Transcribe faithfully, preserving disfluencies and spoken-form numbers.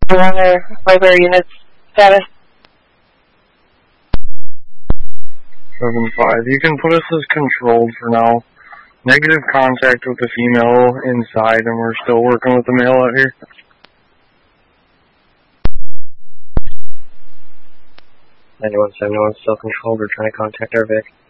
on their Viber units status. seven five. You can put us as controlled for now. Negative contact with the female inside, and we're still working with the male out here. ninety-one seventy-one, still controlled. We're trying to contact our Vic.